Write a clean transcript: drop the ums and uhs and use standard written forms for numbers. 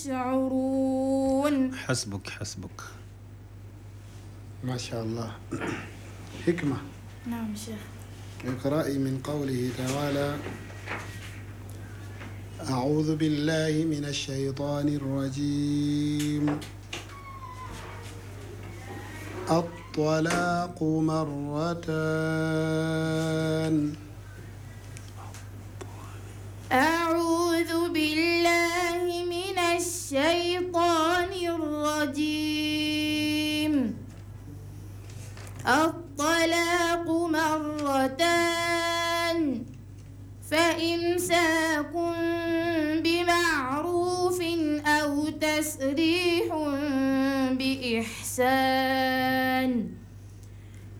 يشعرون. حسبك حسبك. ما شاء الله. حكمة. نعم شيخ. اقرأي من قوله تعالى: أعوذ بالله من الشيطان الرجيم. الطلاق مرتان. أعوذ بالله من الشيطان الرجيم. الطلاق مرتان فإمساك بمعروف أو تسريح بإحسان